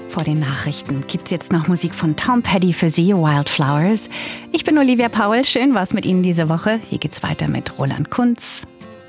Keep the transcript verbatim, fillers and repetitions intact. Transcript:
Vor den Nachrichten gibt's jetzt noch Musik von Tom Petty für Sie, Wildflowers. Ich bin Olivia Paul, schön war's mit Ihnen diese Woche. Hier geht's weiter mit Roland Kunz